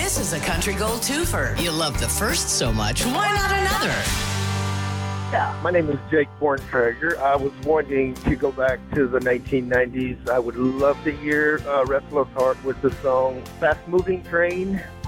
This is a Country Gold twofer. You love the first so much, why not another? Yeah, my name is Jake Borntrager. I was wanting to go back to the 1990s. I would love to hear Restless Heart with the song Fast Moving Train.